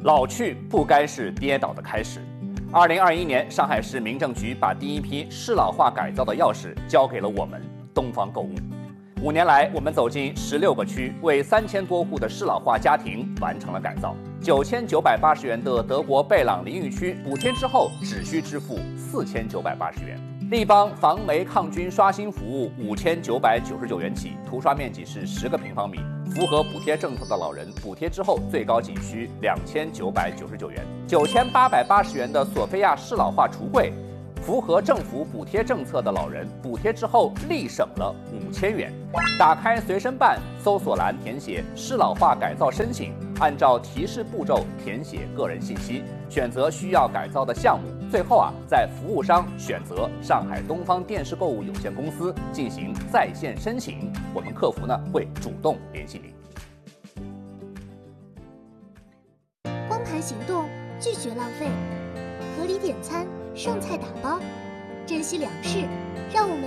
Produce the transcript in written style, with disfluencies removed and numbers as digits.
老去不该是跌倒的开始。2021年，上海市民政局把第一批适老化改造的钥匙交给了我们东方购物。5年来，我们走进16个区，为3000多户的适老化家庭完成了改造。9980元的德国贝朗淋浴区补贴之后，只需支付4980元。立邦防霉抗菌刷新服务5999元起，涂刷面积是10个平方米。符合补贴政策的老人，补贴之后最高仅需2999元。9880元的索菲亚适老化橱柜，符合政府补贴政策的老人，补贴之后立省了5000元。打开随身办，搜索栏填写适老化改造申请，按照提示步骤填写个人信息，选择需要改造的项目。最后在服务商选择上海东方电视购物有限公司进行在线申请，我们客服会主动联系您。 光盘行动，拒绝浪费，合理点餐，剩菜打包，珍惜粮食，让我们